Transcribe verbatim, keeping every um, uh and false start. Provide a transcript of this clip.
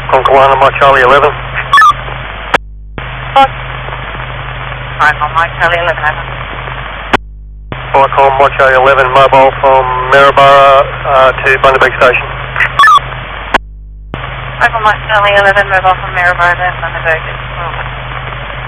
Conkalana, Mike Charlie eleven. Alright, on Mike Charlie eleven, over. Vicom, Mike Charlie eleven, mobile from Maryborough uh, to Bundaberg Station. Over Mike Charlie eleven, mobile from Maryborough to Bundaberg.